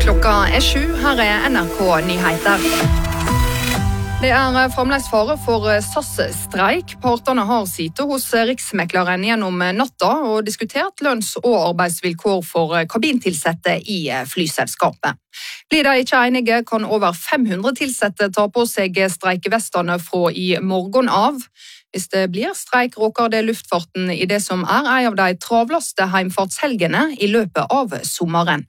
Klokka 7, her NRK Nyheter. Det fremdeles fare for SAS-streik. Partene har sittet hos Riksmekleren gjennom natta og diskutert lønns- og arbeidsvilkår for kabintilsette i flyselskapet. Blir de ikke enige, kan over 500 tilsette ta på seg streikevestene fra i morgen av. Hvis det blir streik, råker det luftfarten i det som en av de travleste heimfartshelgene i løpet av sommeren.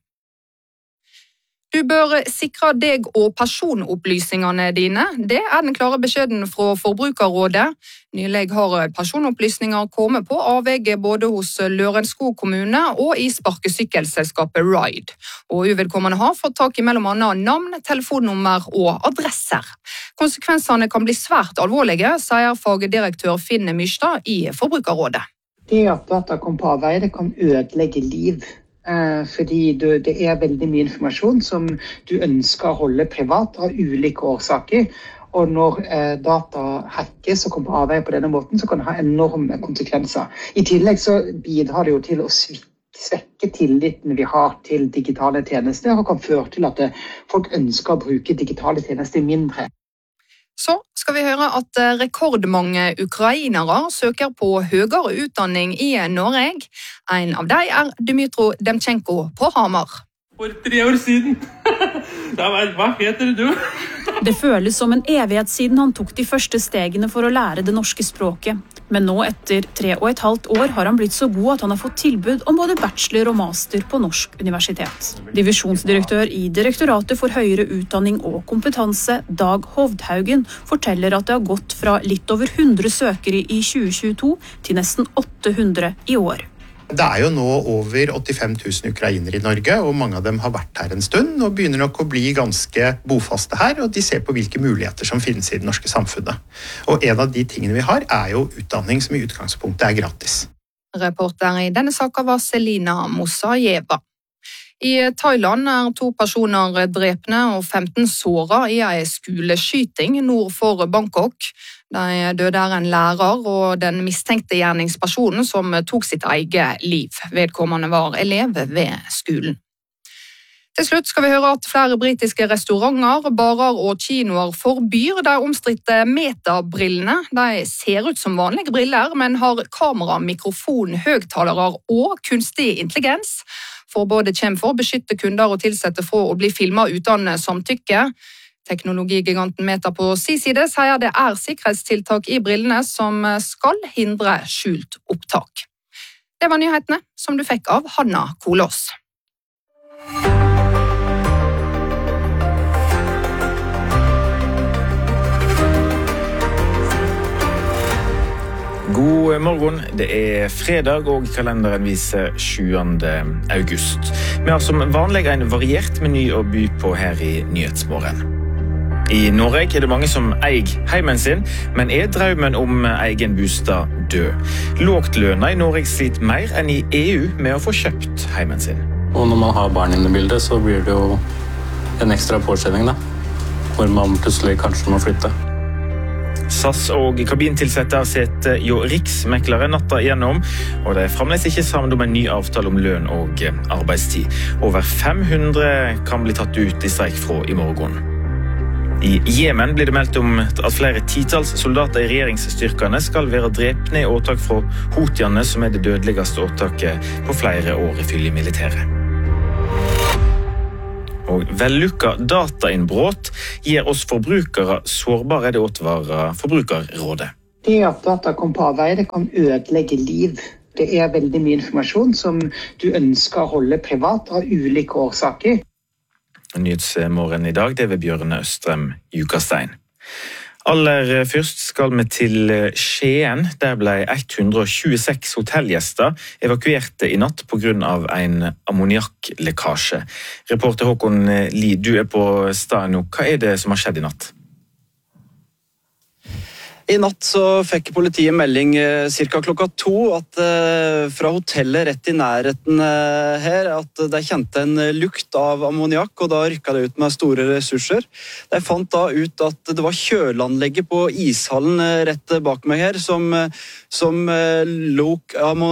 Du bør sikre deg og personopplysningene dine. Det den klare beskjeden fra Forbrukerrådet. Nylig har personopplysninger kommet på avveie både hos Lørenskog kommune og i sparkesykkelselskapet Ride. Og uvedkommende har fått tak i mellom annet navn, telefonnummer og adresser. Konsekvensene kan bli svært alvorlige, sier fagdirektør Finn Myrstad i Forbrukerrådet. Det at data kommer på avveie, det kan ødelegge liv. Fordi det veldig mye informasjon som du ønsker å holde privat av ulike årsaker. Og når data hackes og kommer på avveie på denne måten, så kan det ha enorme konsekvenser. I tillegg så bidrar det jo til å svekke tilliten vi har til digitale tjenester, og kan føre til at folk ønsker å bruke digitale tjenester mindre. Så skal vi høre at rekordmange ukrainere søker på høyere utdanning i Norge. En av dem Dmytro Demchenko på Hamar. For 3 år siden. Hva heter du? Det føles som en evighet siden han tok de første stegene for å lære det norske språket. Men nå etter 3,5 år har han blitt så god at han har fått tilbud om både bachelor og master på Norsk universitet. Divisjonsdirektør i Direktoratet for høyere utdanning og kompetanse, Dag Hovdhaugen, forteller at det har gått fra litt over 100 søkere i 2022 til nesten 800 i år. Det jo nå over 85 000 ukrainere i Norge, og mange av dem har vært her en stund og begynner nok å bli ganske bofaste her, og de ser på hvilke muligheter som finnes i det norske samfunnet. Og en av de tingene vi har jo utdanning som i utgangspunktet gratis. Reporter i denne saken var Selina Musajeva. I Thailand 2 personer drepne og 15 såret i en skoleskyting nord for Bangkok. De døde en lærer og den mistenkte gjerningspersonen som tok sitt eget liv. Vedkommende var elev ved skolen. Til slutt skal vi høre at flere britiske restauranter, barer og kinoer forbyr de omstridte metabrillene. De ser ut som vanlige briller, men har kamera, mikrofon, høgtalere og kunstig intelligens. Forbudet kommer for å beskytte kunder og tilsette fra å bli filmet uten samtykke. Teknologigiganten Meta på sin side sier det sikkerhetstiltak i brillene som skal hindre skjult opptak. Det var nyhetene som du fikk av Hanna Kolås. God morgen, det fredag og kalenderen viser 7. august. Vi har som vanlig en variert meny å by på her i Nyhetsmorgen. I Norge det mange som eier heimen sin, men drømmen om egen bostad død. Lågtlønna i Norge sliter mer enn i EU med å få kjøpt heimen sin. Og når man har barn inne i bildet, så blir det jo en ekstra påkjenning da, hvor man plutselig kanskje må flytte. SAS og kabintilsette har sett Riksmekleren natta igjennom, og det fremdeles ikke sammen om en ny avtale om lønn og arbeidstid. Over 500 kan bli tatt ut i streik fra i morgen. I Jemen blir det meldt om at flere titalls soldater i regjeringsstyrkene skal være drepne i åtak fra Houthiene, som det dødeligste åtaket på flere år ifølge militæret. Og vellykka datainnbrot gir oss forbrukere sårbare, det advarer Forbrukerrådet. Det at data kommer på avveie, det kan ødelegge liv. Det veldig mye informasjon som du ønsker å holde privat av ulike årsaker. Nyhetsmorgen i dag, det ved Bjørne Østrem Jukastein. Aller først skal vi til Skien. Der ble 126 hotellgjester evakuerte i natt på grunn av en ammoniakklekkasje. Reporter Håkon Li, du på stedet nå. Hva det som har skjedd i natt? I natt så fikk politiet melding cirka klokka 2 at fra hotellet rett i nærheten her at de kjente en lukt av ammoniakk, og da rykket det ut med store ressurser. De fant da ut at det var kjøleanlegget på ishallen rett bak meg her som lok ammoniakk,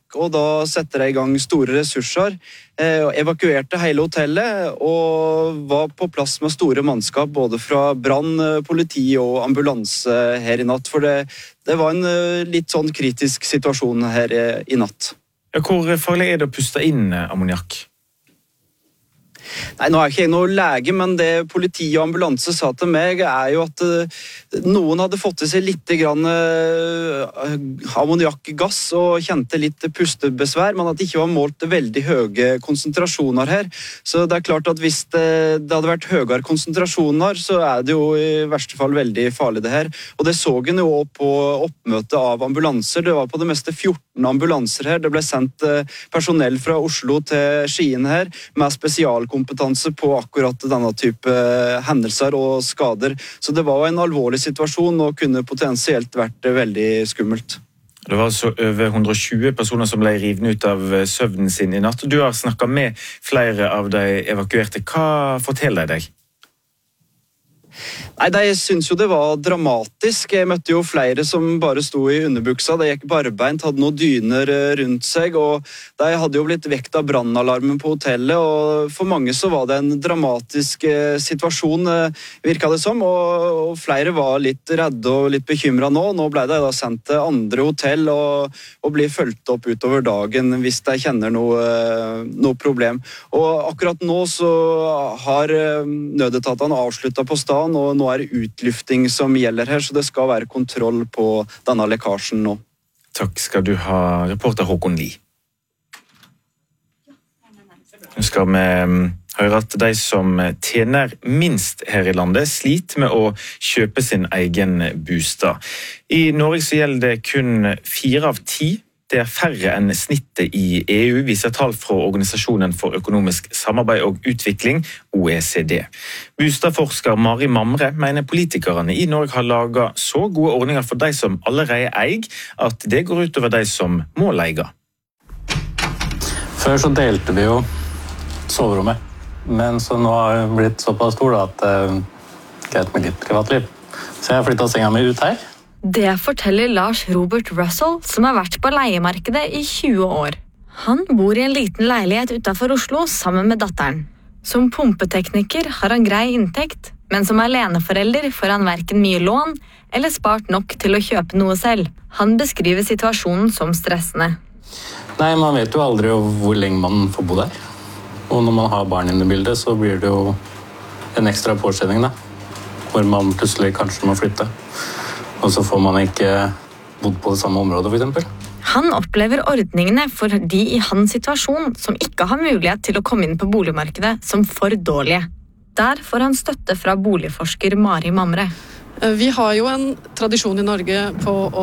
ammoniakk, og da setter de i gang store ressurser. Evakuerte hele hotellet og var på plass med store mannskap både fra brann, politi og ambulanse her i natt. For det var en litt sånn kritisk situasjon her i natt. Hvor farlig det å puste inn ammoniakk? Nei, nå er ikke jeg noen lege, men det politi og ambulanse sa til meg jo at noen hadde fått til seg litt grann ammoniakkgass og kjente litt pustebesvær, men at det ikke var målt veldig høye konsentrasjoner her. Så det klart at hvis det hadde vært høyere konsentrasjoner, så det jo i verste fall veldig farlig det her. Og det så en jo på oppmøte av ambulanser. Det var på det meste 14 ambulanser her. Det ble sendt personell fra Oslo til Skien her med spesialkompetanse på akkurat denne type hendelser og skader. Så det var en alvorlig situasjon og kunne potensielt vært veldig skummelt. Det var altså over 120 personer som ble rivne ut av søvnen sin i natt. Du har snakket med flere av de evakuerte. Hva forteller de deg? Nei, jeg synes jo det var dramatisk. Jeg møtte jo flere som bare sto i underbuksa. De gikk barbeint, hadde noen dyner rundt seg, og de hadde jo blitt vekt av brannalarmen på hotellet, og for mange så var det en dramatisk situasjon, virket det som, og flere var litt redde og litt bekymret nå. Nå ble de da sendt til andre hotell og blir fulgt opp utover dagen hvis de kjenner noe problem. Og akkurat nå så har nødetatene avsluttet på staden, og nå det utlufting som gjelder her, så det skal være kontroll på denne lekkasjen nå. Takk skal du ha, reporter Håkon Lie. Nå skal vi høre at de som tjener minst her i landet sliter med å kjøpe sin egen bostad. I Norge så gjelder det kun 4 av 10. Det færre enn snittet i EU, viser tall fra Organisasjonen for økonomisk samarbeid og utvikling, OECD. Bostadforsker Mari Mamre mener politikerne i Norge har laget så gode ordninger for de som allerede eier, at det går ut over de som må leie. Før så delte vi jo soverommet, men så nå har jeg blitt såpass stor da, at det greit med litt privatliv. Så jeg har flyttet senga mi ut her. Det forteller Lars Robert Russell, som har vært på leiemarkedet i 20 år. Han bor i en liten leilighet utenfor Oslo sammen med datteren. Som pumpetekniker har han grei inntekt, men som aleneforelder får han hverken mye lån eller spart nok til å kjøpe noe selv. Han beskriver situasjonen som stressende. Nei, man vet jo aldri hvor lenge man får bo der. Og når man har barn inne i bildet, så blir det jo en ekstra påkjenning da, hvor man plutselig kanskje må flytte. Og så får man ikke bodd på det samme området, for eksempel. Han opplever ordningene for de i hans situasjon som ikke har mulighet til å komme inn på boligmarkedet som for dårlige. Der får han støtte fra boligforsker Mari Mamre. Vi har jo en tradisjon i Norge på å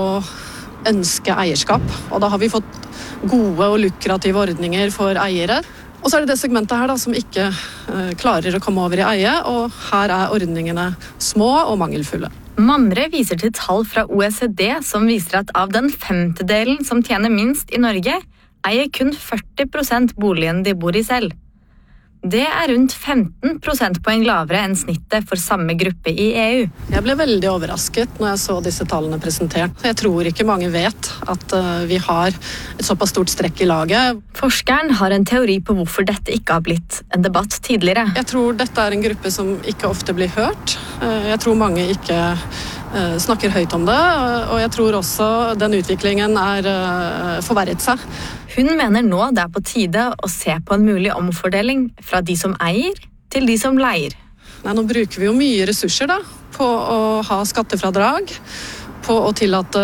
ønske eierskap, og da har vi fått gode og lukrative ordninger for eiere. Og så det segmentet her da, som ikke klarer å komme over i eie, og her ordningene små og mangelfulle. Mamre viser til tall fra OECD som viser at av den 50-delen som tjener minst i Norge, eier kun 40% boligen de bor i selv. Det rundt 15 prosentpoeng lavere enn snittet for samme gruppe i EU. Jeg ble veldig overrasket når jeg så disse tallene presentert. Jeg tror ikke mange vet at vi har et såpass stort strekk i laget. Forskeren har en teori på hvorfor dette ikke har blitt en debatt tidligere. Jeg tror dette en gruppe som ikke ofte blir hørt. Jeg tror mange ikke snakker høyt om det, og jeg tror også den utviklingen forverret seg. Hun mener nå det på tide å se på en mulig omfordeling fra de som eier til de som leier. Nei, nå bruker vi jo mye ressurser da, på å ha skattefradrag, på å tillate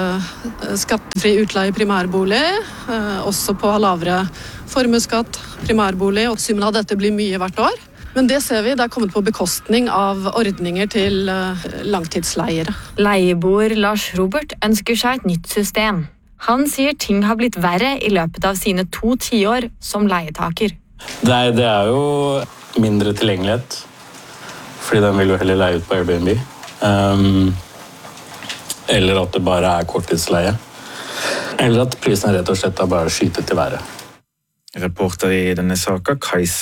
skattefri utleie i primærbolig, også på å ha lavere formuesskatt, primærbolig, og summen av dette blir mye hvert år. Men det ser vi, det kommet på bekostning av ordninger til langtidsleiere. Leieboer Lars Robert ønsker seg et nytt system. Han sier ting har blitt verre i løpet av sine 2 tiår som leietaker. Det jo mindre tilgjengelighet, fordi den vil jo heller leie ut på Airbnb. Eller at det bare korttidsleie. Eller at prisen rett og slett bare skytet til været. Reporter i denne saken, Kajsa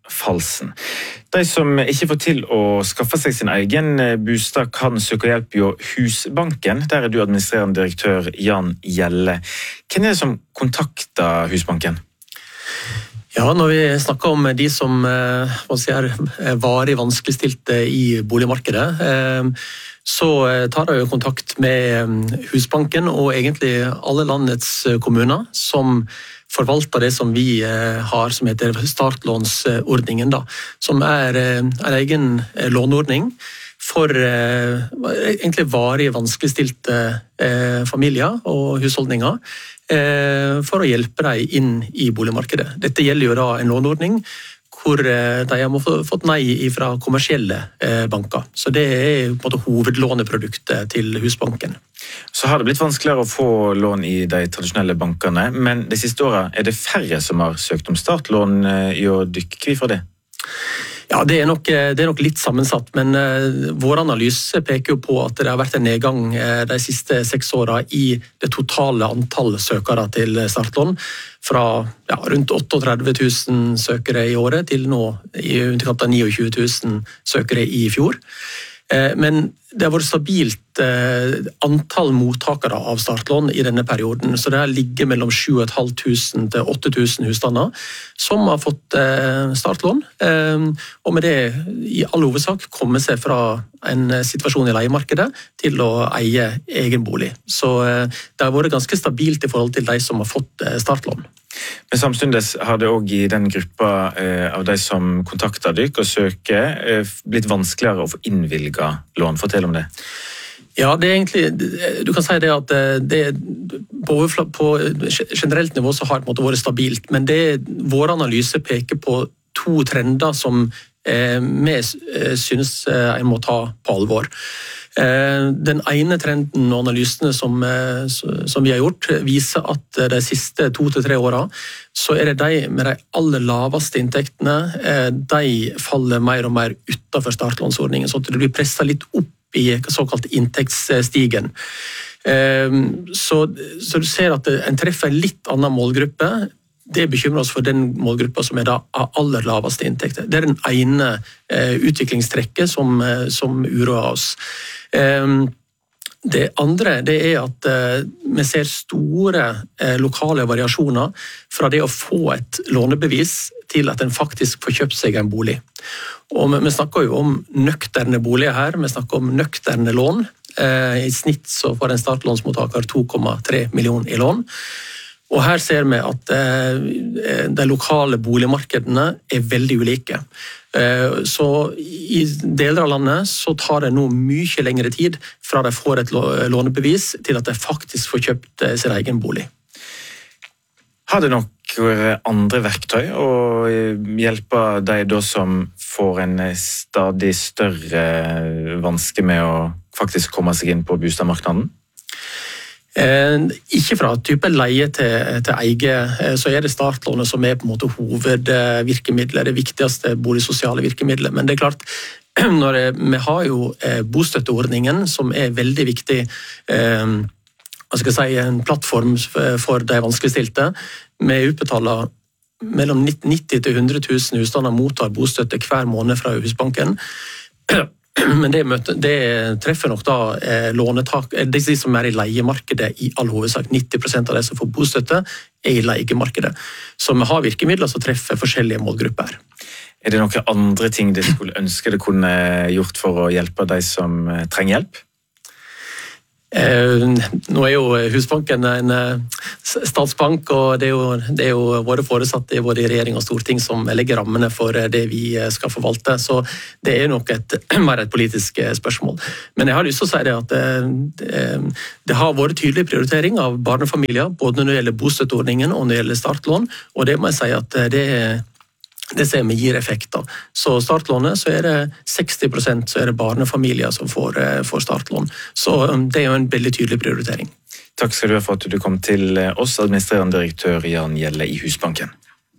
Falsen. De som ikke får til å skaffe seg sin egen bostad kan søke hjelp i Husbanken. Der er du administrerende direktør Jan Gjelle. Hvem er det som kontakter Husbanken? Ja, når vi snakker om de som er varig vanskeligstilte i boligmarkedet, så tar jeg jo kontakt med Husbanken og egentlig alle landets kommuner som forvalter det som vi har, som heter startlånsordningen, da, som er en egen låneordning for egentlig varig vanskeligstilte familier og husholdninger, for å hjelpe dem inn i boligmarkedet. Dette gjelder jo da en låneordning hvor de har fått nei fra kommersielle banker. Så det er på en måte hovedlåneproduktet til Husbanken. Så har det blitt vanskeligere å få lån i de tradisjonelle bankene, men de siste årene er det færre som har søkt om startlån i å dykke. Hvorfor det? Ja, det er nok litt sammensatt, men vår analyse peker jo på at det har vært en nedgang de siste 6 årene i det totale antall søkere til startlån, fra rundt 38 000 søkere i året til nå i underkant av 29 000 søkere i fjor. Men det har vært stabilt antall mottakere av startlån i denne perioden, så det ligger mellom 7 500 til 8 000 husstander som har fått startlån, og med det i all hovedsak komme seg fra en situasjon i leiemarkedet til å eie egen bolig. Så det har vært ganske stabilt i forhold til de som har fått startlån. Men samtidig har det også i den gruppa av de som kontakter dere og søker blitt vanskeligere å få innvilget lån. Fortell om det. Ja, det er egentlig, du kan si det at det på generelt nivå så har det vært stabilt, men vår analyse peker på 2 trender som vi synes en må ta på alvor. Den ene trenden og analysene som vi har gjort viser at de siste 2 til 3 årene så er det de med de aller laveste inntektene, de faller mer og mer utenfor startlånsordningen, så det blir presset litt opp i såkalt inntektsstigen. Så du ser at en treffer en litt annen målgruppe. Det bekymrer oss for den målgruppa som er da aller laveste inntekter. Det er den ene utviklingstrekket som uroer oss. Det andre det er at vi ser store lokale variasjoner fra det å få et lånebevis til at en faktisk får kjøpt seg en bolig. Og vi snakker jo om nøkterne boliger her, vi snakker om nøkterne lån. I snitt så får en startlånsmottaker 2,3 millioner i lån. Og her ser vi at de lokale boligmarkedene er veldig ulike. Så i deler av landet så tar det nå mye lengre tid fra de får et lånebevis til at de faktisk får kjøpt sin egen bolig. Har det nok andre verktøy å hjelpe de da som får en stadig større vanske med å faktisk komme seg inn på boligmarkedet? Ikke fra type leie til eie, så er det startlånet som er på en måte hovedvirkemidlet, det viktigste boligsosiale virkemidlet. Men det er klart, vi har jo bostøtteordningen som er veldig viktig, en plattform for de vanskeligstilte. Vi utbetaler mellom 90 til 100 000 husstander mottar bostøtte hver måned fra Husbanken. Men det treffer nok da lånetak, de som er i leiemarkedet i all hovedsak. 90% av de som får bostøtte er i leiemarkedet. Så vi har virkemidler som treffer forskjellige målgrupper. Er det noen andre ting de skulle ønske det kunne gjort for å hjelpe de som trenger hjelp? Nå er jo Husbanken en statsbank, og det er jo våre foresatte både i regjering og storting som legger rammene for det vi skal forvalte, så det er nok mer et politisk spørsmål. Men jeg har lyst til å si det at det har vært tydelig prioritering av barnefamilier, både når det gjelder bostøtteordningen og når det gjelder startlån, og det må jeg si at det ser vi gir effekter. Så startlånet så er det 60% så er det barnefamilier som får startlån. Så det er jo en veldig tydelig prioritering. Takk skal du ha for at du kom til oss, administrerende direktør Jan Gjelle i Husbanken.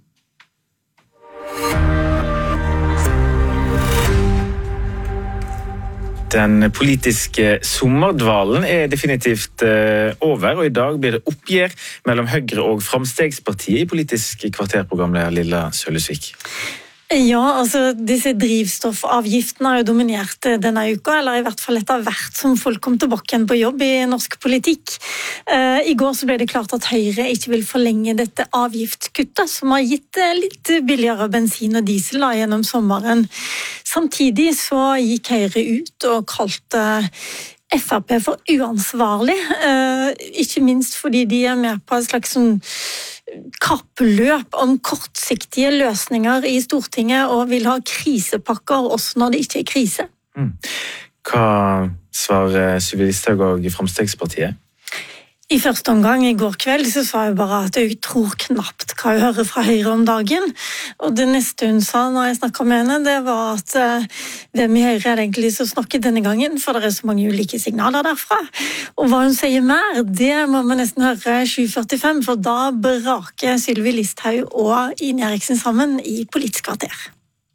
Den politiske sommerdvalen er definitivt over, og i dag blir det oppgjør mellom Høyre og Framstegspartiet i Politisk kvarterprogramleder Lilla Sølesvik. Ja, altså disse drivstoffavgiftene har jo dominert denne uka, eller i hvert fall etter hvert som folk kom tilbake igjen på jobb i norsk politikk. I går så ble det klart at Høyre ikke vil forlenge dette avgiftskuttet, som har gitt litt billigere bensin og diesel gjennom sommeren. Samtidig så gikk Høyre ut og kalte FrP for uansvarlig, ikke minst fordi de er med på et slags sånn kappløp om kortsiktige løsninger i Stortinget og vil ha krisepakker også når det ikke er krise. Hva svarer Sylvi Listhaug og Fremskrittspartiet? I første omgang i går kveld så sa jeg bare at jeg tror knapt hva jeg hører fra Høyre om dagen. Og det neste hun sa når jeg snakket med henne, det var at hvem i Høyre er det egentlig som snakker denne gangen, for det er så mange ulike signaler derfra. Og hva hun sier mer, det må man nesten høre 7:45, for da braker Sylvi Listhaug og Ine Eriksen sammen i Politisk kvarter.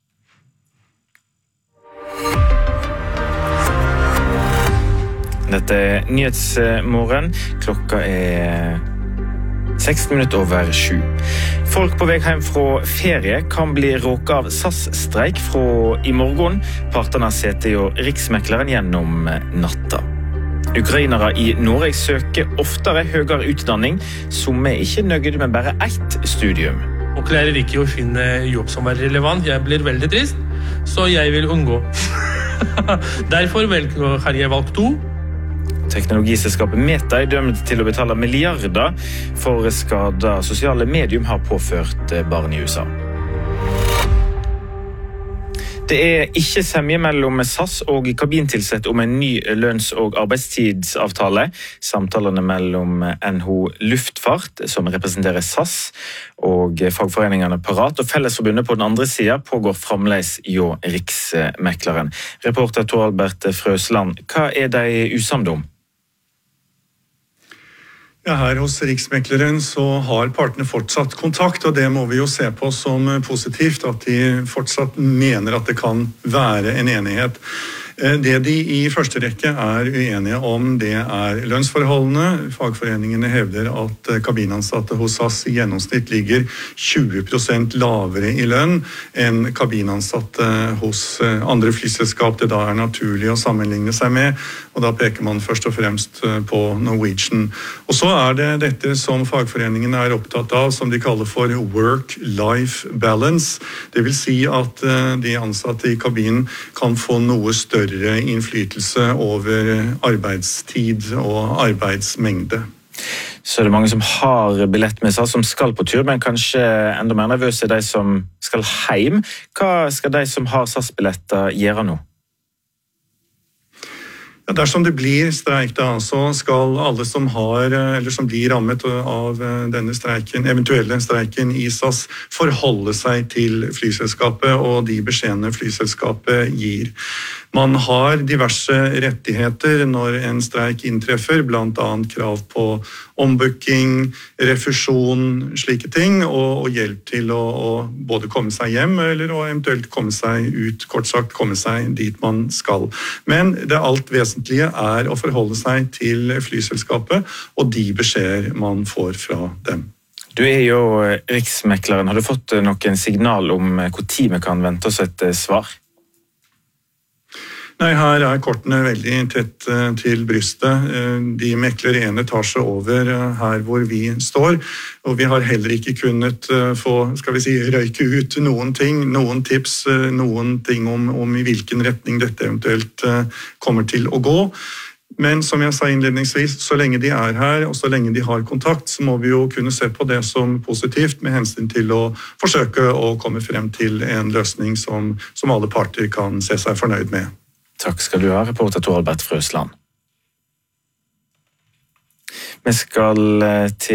Dette er Nyhetsmorgen. Klokka er 7:16. Folk på vei hjem fra ferie kan bli råket av SAS-streik fra i morgen. Partene setter jo Riksmekleren gjennom natta. Ukrainere i Norge søker oftere høyere utdanning, som er ikke nøyd med bare ett studium. Og klarer ikke å finne jobb som er relevant. Jeg blir veldig trist, så jeg vil unngå. Derfor har jeg valgt 2. Teknologiselskapet Meta er dømt til å betale milliarder for skader sosiale medium har påført barn i USA. Det er ikke semje mellom SAS og kabintilsett om en ny lønns- og arbeidstidsavtale. Samtalene mellom NHO Luftfart, som representerer SAS, og fagforeningene Parat og Fellesforbundet på den andre siden pågår fremdeles hjå Riksmekleren. Reporter Tor Albert Frøsland, hva er de usamde om? Ja, her hos Riksmekleren så har partene fortsatt kontakt, og det må vi jo se på som positivt, at de fortsatt mener at det kan være en enighet. Det de i første rekke er uenige om, det er lønnsforholdene. Fagforeningene hevder at kabinansatte hos SAS i gjennomsnitt ligger 20% lavere i lønn enn kabinansatte hos andre flyselskap det da er naturlig å sammenligne seg med, og da peker man først og fremst på Norwegian. Og så er det dette som fagforeningene er opptatt av, som de kaller for work-life balance. Det vil si at de ansatte i kabinen kan få noe større innflytelse over arbeidstid og arbeidsmengde. Så det er mange som har billett med seg, som skal på tur, men kanskje enda mer nervøse er de som skal hjem. Hva skal de som har SAS-billetter gjøre nå? Dersom det blir streik da, så skal alle som blir rammet av denne streiken, eventuelle streiken i SAS, forholde seg til flyselskapet og de beskjedene flyselskapet gir. Man har diverse rettigheter når en streik inntreffer, blant annet krav på ombooking, refusjon, slike ting, og hjelp til å både komme seg hjem eller å eventuelt komme seg ut, kort sagt komme seg dit man skal. Men det alt vesentlige er å forholde seg til flyselskapet og de beskjeder man får fra dem. Du er jo Riksmekleren. Har du fått noen signal om hvor tid vi kan vente oss et svar? Nei, her er kortene veldig tett til brystet. De mekler en etasje over her hvor vi står, og vi har heller ikke kunnet få, røyke ut noen ting, noen tips, noen ting om i hvilken retning dette eventuelt kommer til å gå. Men som jeg sa innledningsvis, så lenge de er her, og så lenge de har kontakt, så må vi jo kunne se på det som positivt med hensyn til å forsøke å komme frem til en løsning som alle parter kan se seg fornøyd med. Takk skal du ha, reporter Tor Albert Frøsland. Vi skal til